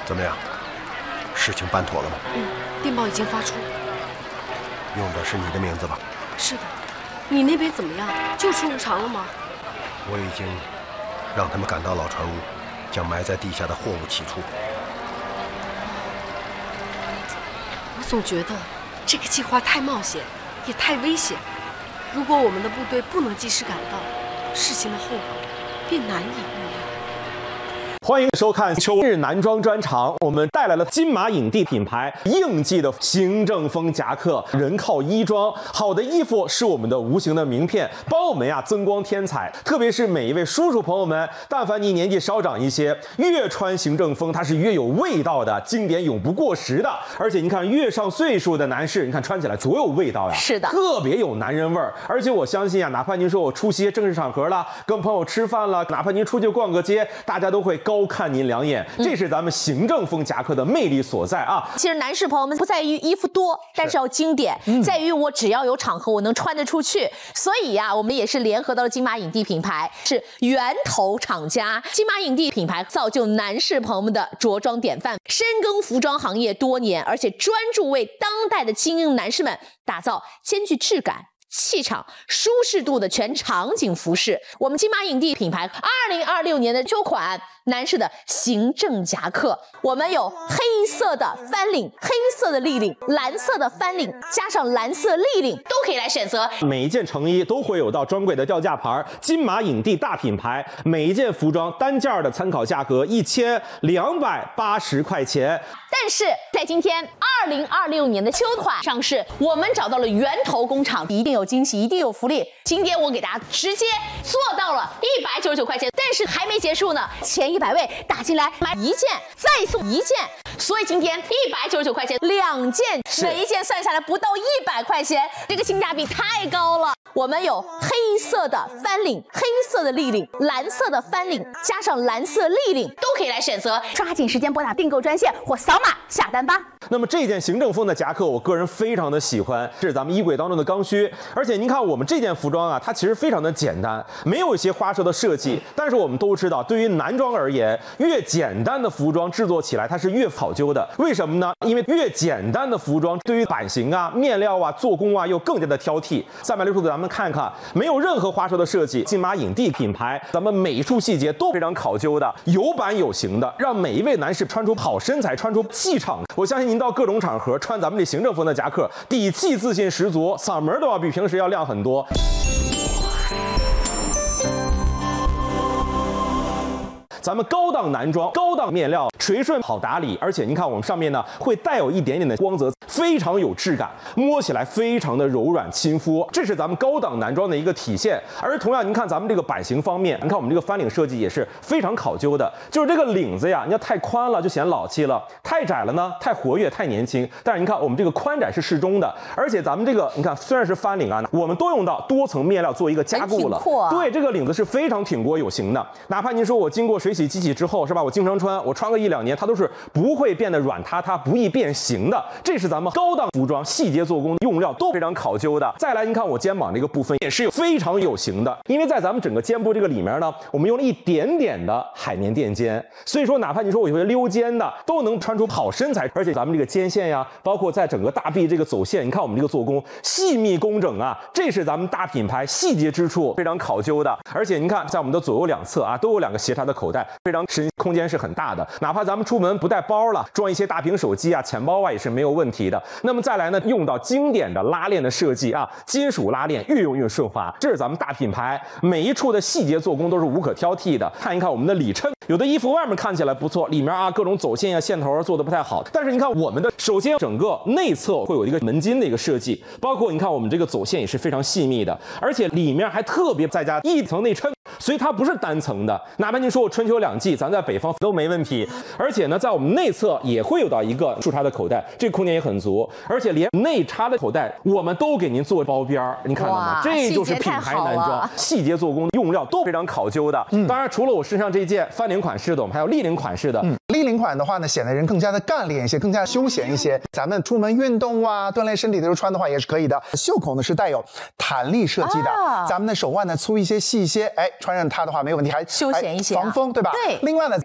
怎么样？事情办妥了吗？ 电报已经发出。 用的是你的名字吧？ 是的。你那边怎么样？救出无常了吗？ 我已经让他们赶到老船坞，将埋在地下的货物起出。 我总觉得这个计划太冒险，也太危险。如果我们的部队不能及时赶到，事情的后果便难以预料。 欢迎收看秋日男装专场，我们带来了金马影帝品牌应季的行政风夹克，人靠衣装，好的衣服是我们的无形的名片，帮我们增光添彩。特别是每一位叔叔朋友们，但凡你年纪稍长一些，越穿行政风它是越有味道的，经典永不过时的。而且你看越上岁数的男士，你看穿起来多有味道呀， 是的， 特别有男人味儿。而且我相信哪怕您说我出席正式场合了，跟朋友吃饭了，哪怕您出去逛个街，大家都会高看您两眼，这是咱们行政风夹克的魅力所在啊！ 其实男士朋友们不在于衣服多，但是要经典，在于我只要有场合我能穿得出去。所以我们也是联合到了金马影帝品牌，是源头厂家。金马影帝品牌造就男士朋友们的着装典范，深耕服装行业多年，而且专注为当代的精英男士们打造兼具质感、气场、舒适度的全场景服饰。我们金马影帝品牌2026年的秋款男士的行政夹克，我们有黑色的翻领、黑色的立领、蓝色的翻领，加上蓝色立领，都可以来选择。 每一件成衣都会有到专柜的吊架牌，金马影帝大品牌，每一件服装单件的参考价格1280块钱。 但是在今天2026年的秋款上市，我们找到了源头工厂，一定有惊喜，一定有福利。今天我给大家直接做到了199块钱，但是还没结束呢，前100位打进来买一件再送一件，所以今天199块钱2件，每一件算下来不到100块钱，这个性价比太高了。我们有黑色的翻领、黑色的立领、蓝色的翻领，加上蓝色立领，都可以来选择。抓紧时间拨打订购专线或扫码下单吧。 那么这件行政风的夹克，我个人非常的喜欢，是咱们衣柜当中的刚需。而且您看我们这件服装它其实非常的简单，没有一些花哨的设计。但是我们都知道，对于男装而言，越简单的服装制作起来它是越考究的。为什么呢？因为越简单的服装，对于版型面料做工又更加的挑剔。360度咱们看看，没有任何花哨的设计，金马影帝品牌，咱们每一处细节都非常考究的，有版有型的，让每一位男士穿出好身材，穿出气场。我相信您到各种场合穿咱们这行政风的夹克，底气自信十足，嗓门都要比平时要亮很多。咱们高档男装、高档面料，垂顺好打理，而且您看我们上面会带有一点点的光泽，非常有质感，摸起来非常的柔软亲肤，这是咱们高档男装的一个体现。而同样您看咱们这个版型方面，您看我们这个翻领设计也是非常考究的，就是这个领子你要太宽了就显老气了，太窄了呢太活跃太年轻。但是您看我们这个宽窄是适中的，而且咱们这个你看虽然是翻领我们都用到多层面料做一个加固了，对，这个领子是非常挺过有型的。哪怕您说我经过水洗机器之后是吧，我经常穿，我穿个1-2年它都是不会变得软塌塌，不易变形的。这是咱们高档服装细节做工用料都非常考究的。再来您看我肩膀这个部分也是非常有型的，因为在咱们整个肩部这个里面我们用了一点点的海绵垫肩，所以说哪怕你说我有些溜肩的都能穿出好身材。而且咱们这个肩线包括在整个大臂这个走线，你看我们这个做工细密工整这是咱们大品牌细节之处非常考究的。而且您看在我们的左右两侧都有2个斜插的口袋，非常空间是很大的，哪怕咱们出门不带包了，装一些大屏手机钱包也是没有问题的。那么再来呢，用到经典的拉链的设计金属拉链越用越顺滑，这是咱们大品牌每一处的细节做工都是无可挑剔的。看一看我们的里衬，有的衣服外面看起来不错，里面各种走线线头做的不太好，但是你看我们的首先整个内侧会有一个门襟的一个设计，包括你看我们这个走线也是非常细密的，而且里面还特别再加一层内衬，所以它不是单层的。哪怕您说我春秋2季咱在北方都没问题。而且呢在我们内侧也会有到一个竖插的口袋，这个空间也很足，而且连内插的口袋我们都给您做包边，你看到吗？这就是品牌男装，细节做工用料都非常考究的。当然除了我身上这件翻领款式的，我们还有立领款式的。 立领款的话呢，显得人更加的干练一些，更加休闲一些。咱们出门运动锻炼身体的时候穿的话也是可以的。袖口呢是带有弹力设计的，咱们的手腕呢粗一些细一些，穿上它的话没有问题，还休闲一些防风，对吧？ 对。 另外呢，